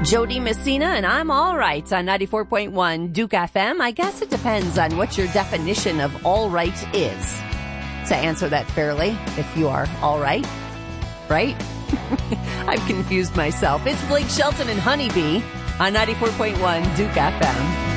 Jody Messina, and I'm all right on 94.1 Duke FM. I guess it depends on what your definition of all right is. To answer that fairly, if you are all right, right? I've confused myself. It's Blake Shelton and Honeybee on 94.1 Duke FM.